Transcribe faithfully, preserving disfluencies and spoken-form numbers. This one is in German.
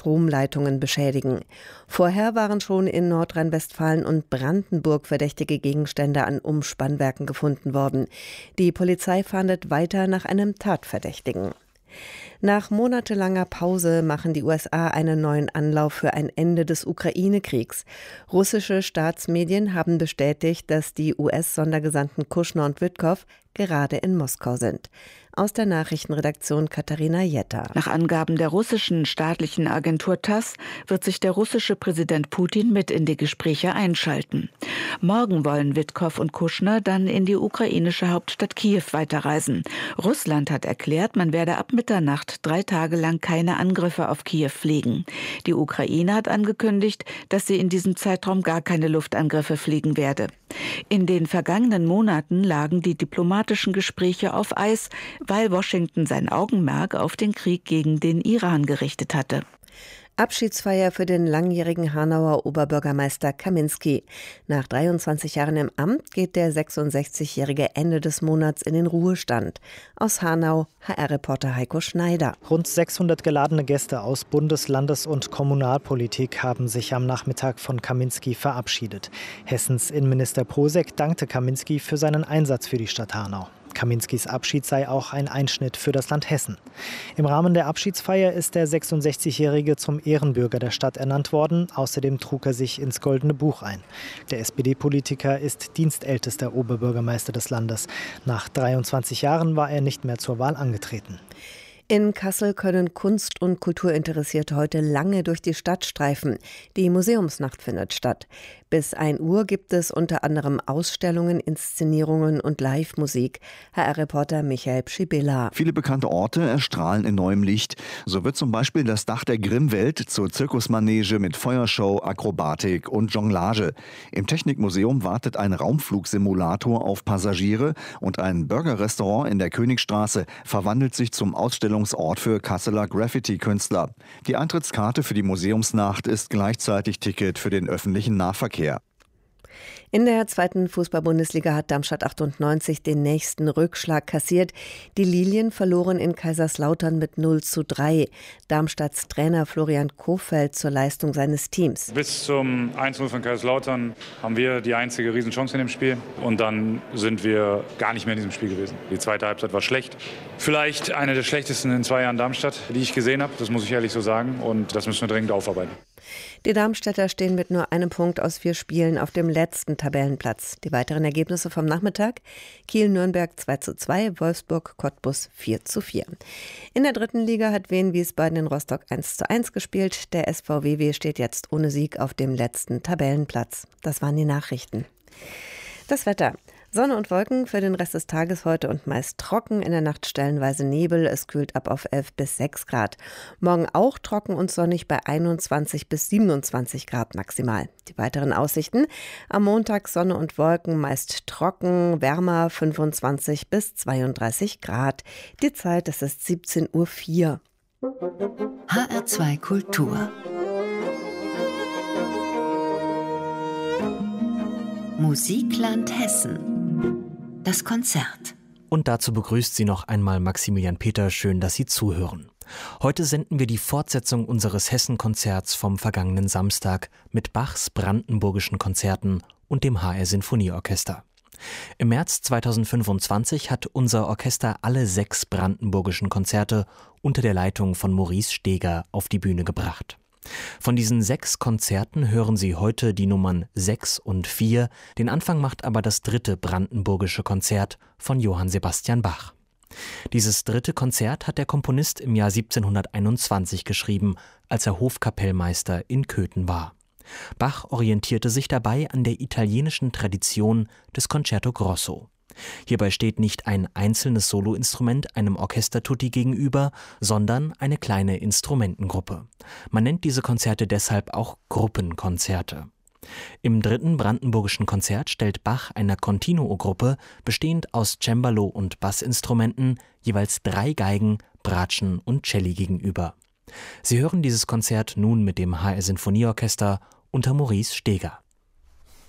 Stromleitungen beschädigen. Vorher waren schon in Nordrhein-Westfalen und Brandenburg verdächtige Gegenstände an Umspannwerken gefunden worden. Die Polizei fahndet weiter nach einem Tatverdächtigen. Nach monatelanger Pause machen die U S A einen neuen Anlauf für ein Ende des Ukraine-Kriegs. Russische Staatsmedien haben bestätigt, dass die U S-Sondergesandten Kushner und Witkow gerade in Moskau sind. Aus der Nachrichtenredaktion Katharina Jetter. Nach Angaben der russischen staatlichen Agentur TASS wird sich der russische Präsident Putin mit in die Gespräche einschalten. Morgen wollen Witkow und Kushner dann in die ukrainische Hauptstadt Kiew weiterreisen. Russland hat erklärt, man werde ab Mitternacht drei Tage lang keine Angriffe auf Kiew fliegen. Die Ukraine hat angekündigt, dass sie in diesem Zeitraum gar keine Luftangriffe fliegen werde. In den vergangenen Monaten lagen die diplomatischen Gespräche auf Eis, weil Washington sein Augenmerk auf den Krieg gegen den Iran gerichtet hatte. Abschiedsfeier für den langjährigen Hanauer Oberbürgermeister Kaminski. Nach dreiundzwanzig Jahren im Amt geht der sechsundsechzigjährige Ende des Monats in den Ruhestand. Aus Hanau H R-Reporter Heiko Schneider. Rund sechshundert geladene Gäste aus Bundes-, Landes- und Kommunalpolitik haben sich am Nachmittag von Kaminski verabschiedet. Hessens Innenminister Posek dankte Kaminski für seinen Einsatz für die Stadt Hanau. Kaminskis Abschied sei auch ein Einschnitt für das Land Hessen. Im Rahmen der Abschiedsfeier ist der sechsundsechzigjährige zum Ehrenbürger der Stadt ernannt worden. Außerdem trug er sich ins Goldene Buch ein. Der S P D-Politiker ist dienstältester Oberbürgermeister des Landes. Nach dreiundzwanzig Jahren war er nicht mehr zur Wahl angetreten. In Kassel können Kunst- und Kulturinteressierte heute lange durch die Stadt streifen. Die Museumsnacht findet statt. Bis ein Uhr gibt es unter anderem Ausstellungen, Inszenierungen und Live-Musik. H R-Reporter Michael Pschibilla. Viele bekannte Orte erstrahlen in neuem Licht. So wird zum Beispiel das Dach der Grimmwelt zur Zirkusmanege mit Feuershow, Akrobatik und Jonglage. Im Technikmuseum wartet ein Raumflugsimulator auf Passagiere und ein Burgerrestaurant in der Königstraße verwandelt sich zum Ausstellungsort für Kasseler Graffiti-Künstler. Die Eintrittskarte für die Museumsnacht ist gleichzeitig Ticket für den öffentlichen Nahverkehr. In der zweiten Fußball-Bundesliga hat Darmstadt achtundneunzig den nächsten Rückschlag kassiert. Die Lilien verloren in Kaiserslautern mit null zu drei. Darmstadts Trainer Florian Kohfeldt zur Leistung seines Teams. Bis zum eins zu null von Kaiserslautern haben wir die einzige Riesenchance in dem Spiel. Und dann sind wir gar nicht mehr in diesem Spiel gewesen. Die zweite Halbzeit war schlecht. Vielleicht eine der schlechtesten in zwei Jahren Darmstadt, die ich gesehen habe. Das muss ich ehrlich so sagen. Und das müssen wir dringend aufarbeiten. Die Darmstädter stehen mit nur einem Punkt aus vier Spielen auf dem letzten Tabellenplatz. Die weiteren Ergebnisse vom Nachmittag: Kiel-Nürnberg zwei zu zwei, Wolfsburg-Cottbus vier zu vier. In der dritten Liga hat Wien-Wiesbaden in Rostock eins zu eins gespielt. Der S V W W steht jetzt ohne Sieg auf dem letzten Tabellenplatz. Das waren die Nachrichten. Das Wetter. Sonne und Wolken für den Rest des Tages heute und meist trocken, in der Nacht stellenweise Nebel, es kühlt ab auf elf bis sechs Grad. Morgen auch trocken und sonnig bei einundzwanzig bis siebenundzwanzig Grad maximal. Die weiteren Aussichten: am Montag Sonne und Wolken, meist trocken, wärmer fünfundzwanzig bis zweiunddreißig Grad. Die Zeit, es ist siebzehn Uhr vier. H R zwei Kultur. Musikland Hessen. Das Konzert. Und dazu begrüßt sie noch einmal Maximilian Peter. Schön, dass Sie zuhören. Heute senden wir die Fortsetzung unseres Hessen-Konzerts vom vergangenen Samstag mit Bachs brandenburgischen Konzerten und dem H R-Sinfonieorchester. Im März zweitausendfünfundzwanzig hat unser Orchester alle sechs brandenburgischen Konzerte unter der Leitung von Maurice Steger auf die Bühne gebracht. Von diesen sechs Konzerten hören Sie heute die Nummern sechs und vier, den Anfang macht aber das dritte brandenburgische Konzert von Johann Sebastian Bach. Dieses dritte Konzert hat der Komponist im Jahr siebzehnhunderteinundzwanzig geschrieben, als er Hofkapellmeister in Köthen war. Bach orientierte sich dabei an der italienischen Tradition des Concerto Grosso. Hierbei steht nicht ein einzelnes Soloinstrument einem Orchestertutti gegenüber, sondern eine kleine Instrumentengruppe. Man nennt diese Konzerte deshalb auch Gruppenkonzerte. Im dritten brandenburgischen Konzert stellt Bach einer Continuo-Gruppe, bestehend aus Cembalo und Bassinstrumenten, jeweils drei Geigen, Bratschen und Celli gegenüber. Sie hören dieses Konzert nun mit dem H R-Sinfonieorchester unter Maurice Steger.